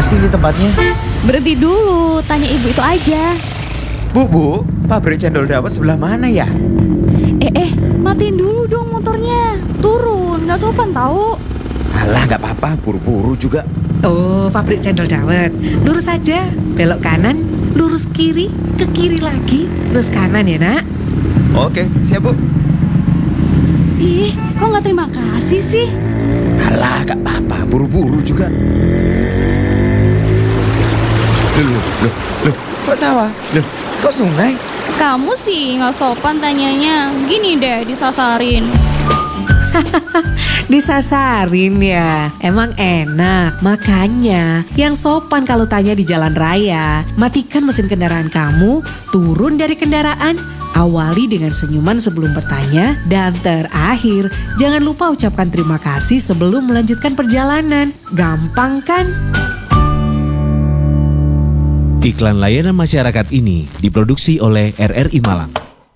sih ini tempatnya? Berhenti dulu, tanya ibu itu aja. Bu, pabrik cendol dawet sebelah mana ya? Matiin dulu dong motornya. Turun, gak sopan tahu. Alah, gak apa-apa, buru-buru juga. Oh, pabrik cendol dawet. Lurus saja, belok kanan, lurus kiri, ke kiri lagi, terus kanan ya nak. Oke, siap Bu. Ih, kok gak terima kasih sih? Alah, gak apa-apa, buru-buru juga. Loh, kok sawah? Loh, kok sungai? Kamu sih gak sopan tanyanya. Gini deh, disasarin. Disasarin ya, emang enak. Makanya yang sopan kalau tanya di jalan raya, matikan mesin kendaraan kamu, turun dari kendaraan, awali dengan senyuman sebelum bertanya, dan terakhir jangan lupa ucapkan terima kasih sebelum melanjutkan perjalanan. Gampang kan? Iklan layanan masyarakat ini diproduksi oleh RRI Malang.